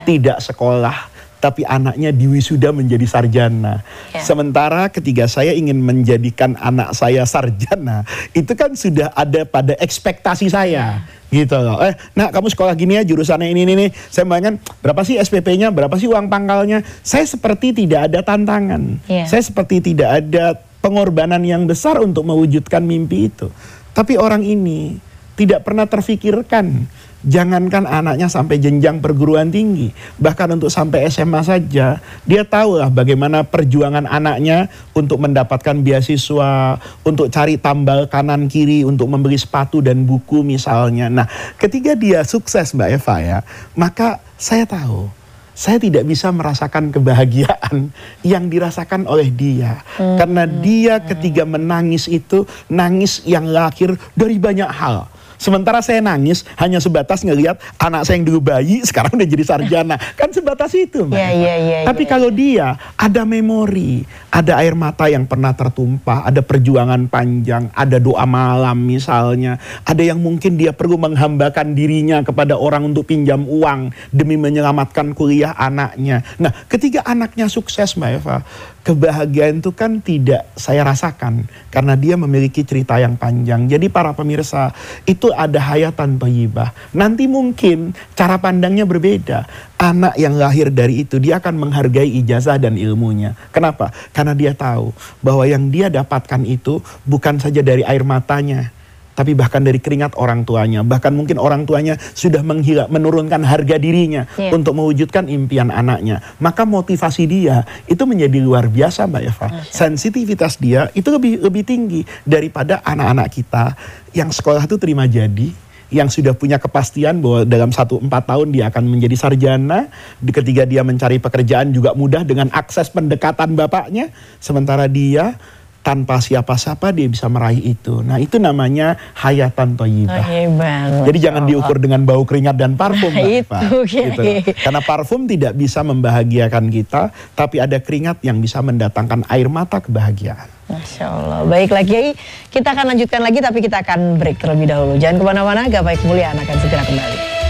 tidak sekolah, tapi anaknya diwisuda menjadi sarjana. Sementara ketika saya ingin menjadikan anak saya sarjana, itu kan sudah ada pada ekspektasi saya. Gitu loh. Nak, kamu sekolah gini ya, jurusannya ini nih. Saya bayangkan, berapa sih SPP-nya, berapa sih uang pangkalnya. Saya seperti tidak ada tantangan. Saya seperti tidak ada pengorbanan yang besar untuk mewujudkan mimpi itu. Tapi orang ini tidak pernah terfikirkan, jangankan anaknya sampai jenjang perguruan tinggi, bahkan untuk sampai SMA saja, dia tahu lah bagaimana perjuangan anaknya untuk mendapatkan beasiswa, untuk cari tambal kanan kiri, untuk membeli sepatu dan buku misalnya. Nah, ketika dia sukses Mbak Eva ya, maka saya tahu, saya tidak bisa merasakan kebahagiaan yang dirasakan oleh dia. Karena dia ketika menangis itu, nangis yang lahir dari banyak hal. Sementara saya nangis hanya sebatas ngelihat anak saya yang dulu bayi sekarang udah jadi sarjana. Kan sebatas itu Mbak. Tapi kalau dia ada memori, ada air mata yang pernah tertumpah, ada perjuangan panjang, ada doa malam misalnya, ada yang mungkin dia perlu menghambakan dirinya kepada orang untuk pinjam uang demi menyelamatkan kuliah anaknya. Nah, ketika anaknya sukses Mbak Eva, kebahagiaan itu kan tidak saya rasakan karena dia memiliki cerita yang panjang. Jadi para pemirsa, itu ada hayatan thayyibah. Nanti mungkin cara pandangnya berbeda. Anak yang lahir dari itu, dia akan menghargai ijazah dan ilmunya. Kenapa? Karena dia tahu bahwa yang dia dapatkan itu bukan saja dari air matanya, tapi bahkan dari keringat orang tuanya. Bahkan mungkin orang tuanya sudah menurunkan harga dirinya untuk mewujudkan impian anaknya. Maka motivasi dia itu menjadi luar biasa Mbak Eva. Sensitivitas dia itu lebih tinggi daripada anak-anak kita yang sekolah itu terima jadi, yang sudah punya kepastian bahwa dalam 1-4 tahun dia akan menjadi sarjana. Ketika dia mencari pekerjaan juga mudah dengan akses pendekatan bapaknya. Sementara dia tanpa siapa-siapa dia bisa meraih itu. Nah, itu namanya hayatan thayyibah. Jadi jangan diukur dengan bau keringat dan parfum. Gitu. Karena parfum tidak bisa membahagiakan kita, tapi ada keringat yang bisa mendatangkan air mata kebahagiaan. Masya Allah. Baiklah Kiai, kita akan lanjutkan lagi tapi kita akan break terlebih dahulu. Jangan kemana-mana, Gapai Kemuliaan akan segera kembali.